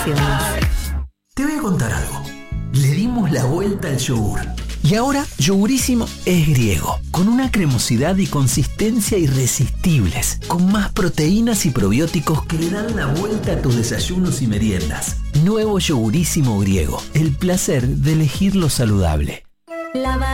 sensaciones. Te voy a contar algo. Le dimos la vuelta al yogur. Y ahora Yogurísimo es griego, con una cremosidad y consistencia irresistibles, con más proteínas y probióticos que le dan la vuelta a tus desayunos y meriendas. Nuevo Yogurísimo griego, el placer de elegir lo saludable.